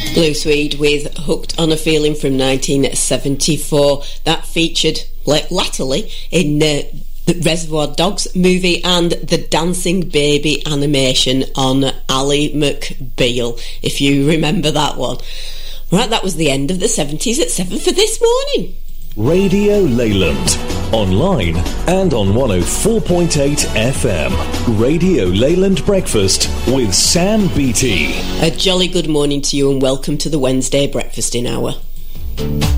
Blue Swede with Hooked on a Feeling from 1974. That featured latterly in the Reservoir Dogs movie and the Dancing Baby animation on Ally McBeal, if you remember that one. Right, that was the end of the 70s at 7 for this morning. Radio Leyland, online and on 104.8 FM. Radio Leyland Breakfast with Sam Beattie. A jolly good morning to you and welcome to the Wednesday Breakfasting Hour.